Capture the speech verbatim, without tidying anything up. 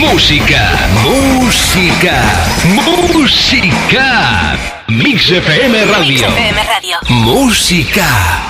Música, música, música. Mix F M Radio. Mix F M Radio. Música.